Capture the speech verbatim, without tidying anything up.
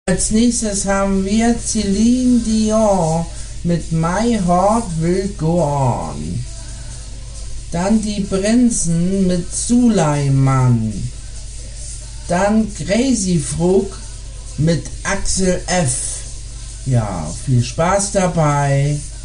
Als nächstes haben wir Celine Dion mit My Heart Will Go On. Dann die Prinzen mit Suleiman. Dann Crazy Frog mit Axel F. Ja, viel Spaß dabei.